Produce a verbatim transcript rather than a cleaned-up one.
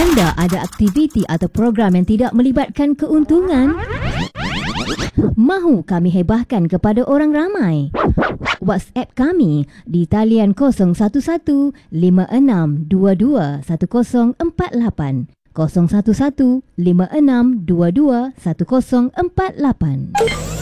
Anda ada aktiviti atau program yang tidak melibatkan keuntungan? Mahu kami hebahkan kepada orang ramai? WhatsApp kami di talian kosong satu satu lima enam dua dua satu kosong empat lapan, kosong satu satu lima enam dua dua satu kosong empat lapan.